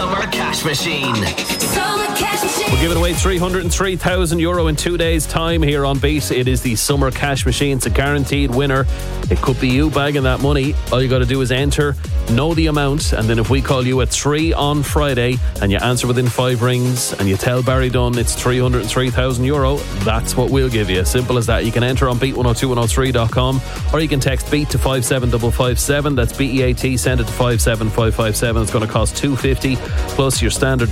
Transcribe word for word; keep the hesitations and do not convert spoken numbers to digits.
Summer Cash Machine. Summer Cash Machine. We're giving away three hundred three thousand euro in two days' time here on Beat. It is the Summer Cash Machine. It's a guaranteed winner. It could be you bagging that money. All you got to do is enter, know the amount, and then if we call you at three on Friday and you answer within five rings and you tell Barry Dunn it's three hundred three thousand euro, that's what we'll give you. Simple as that. You can enter on beat one oh two one oh three dot com or you can text BEAT to five seven five five seven. That's B E A T. Send it to five seven five five seven. It's going to cost two hundred fifty plus your standard